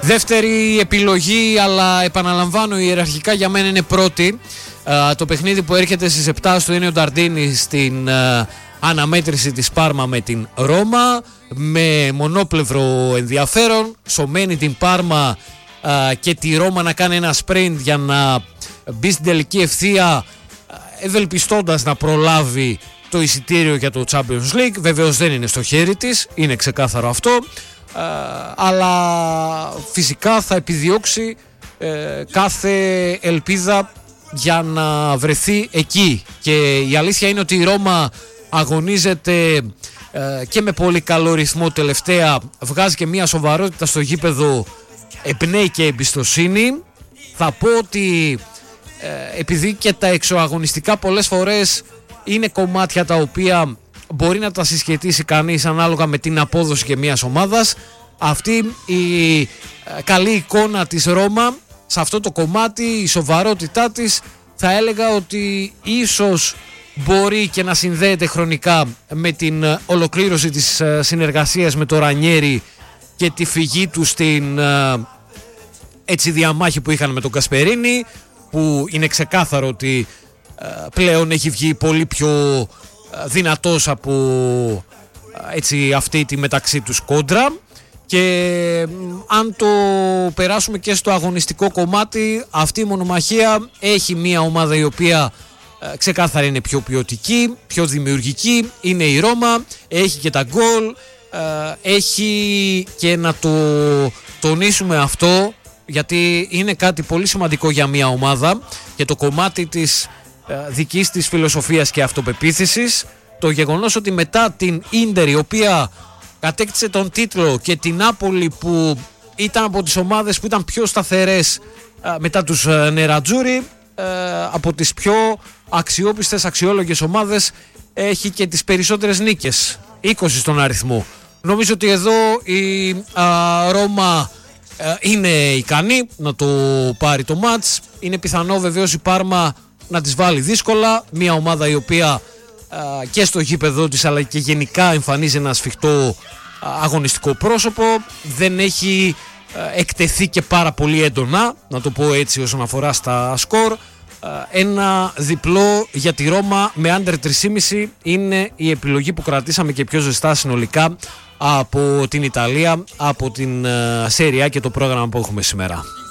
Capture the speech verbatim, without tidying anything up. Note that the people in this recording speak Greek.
Δεύτερη επιλογή, αλλά επαναλαμβάνω ιεραρχικά για μένα είναι πρώτη. Uh, το παιχνίδι που έρχεται στις επτά στο Ίνιο Νταρντίνι στην uh, αναμέτρηση της Πάρμα με την Ρώμα, με μονόπλευρο ενδιαφέρον. Σωμένη την Πάρμα uh, και τη Ρώμα να κάνει ένα sprint για να μπει στην τελική ευθεία, uh, ευελπιστώντας να προλάβει το εισιτήριο για το Champions League. Βεβαίως δεν είναι στο χέρι της, είναι ξεκάθαρο αυτό, uh, αλλά φυσικά θα επιδιώξει uh, κάθε ελπίδα για να βρεθεί εκεί. Και η αλήθεια είναι ότι η Ρώμα αγωνίζεται ε, και με πολύ καλό ρυθμό τελευταία, βγάζει και μια σοβαρότητα στο γήπεδο, εμπνέει και εμπιστοσύνη. Θα πω ότι ε, επειδή και τα εξωαγωνιστικά πολλές φορές είναι κομμάτια τα οποία μπορεί να τα συσχετίσει κανείς ανάλογα με την απόδοση και μιας ομάδας, αυτή η ε, καλή εικόνα της Ρώμα σε αυτό το κομμάτι, η σοβαρότητά της, θα έλεγα ότι ίσως μπορεί και να συνδέεται χρονικά με την ολοκλήρωση της συνεργασίας με το Ρανιέρι και τη φυγή του στην έτσι διαμάχη που είχαν με τον Κασπερίνι, που είναι ξεκάθαρο ότι πλέον έχει βγει πολύ πιο δυνατός από έτσι αυτή τη μεταξύ τους κόντρα. Και αν το περάσουμε και στο αγωνιστικό κομμάτι, αυτή η μονομαχία έχει μια ομάδα η οποία ε, ξεκάθαρα είναι πιο ποιοτική, πιο δημιουργική, είναι η Ρώμα, έχει και τα γκολ, ε, έχει και να το τονίσουμε αυτό, γιατί είναι κάτι πολύ σημαντικό για μια ομάδα, και το κομμάτι της ε, δικής της φιλοσοφίας και αυτοπεποίθησης, το γεγονός ότι μετά την Ίντερ, η οποία κατέκτησε τον τίτλο, και την Νάπολη που ήταν από τις ομάδες που ήταν πιο σταθερές α, μετά τους α, Νερατζούρι, α, από τις πιο αξιόπιστες, αξιόλογες ομάδες, έχει και τις περισσότερες νίκες, είκοσι στον αριθμό. Νομίζω ότι εδώ η α, Ρώμα α, είναι ικανή να το πάρει το μάτς. Είναι πιθανό βεβαίως η Πάρμα να τις βάλει δύσκολα, μια ομάδα η οποία και στο γήπεδο της αλλά και γενικά εμφανίζει ένα σφιχτό αγωνιστικό πρόσωπο, δεν έχει εκτεθεί και πάρα πολύ έντονα, να το πω έτσι, όσον αφορά στα σκορ. Ένα διπλό για τη Ρώμα με άντερ τρία κόμμα πέντε είναι η επιλογή που κρατήσαμε και πιο ζεστά συνολικά από την Ιταλία, από την Serie A και το πρόγραμμα που έχουμε σήμερα.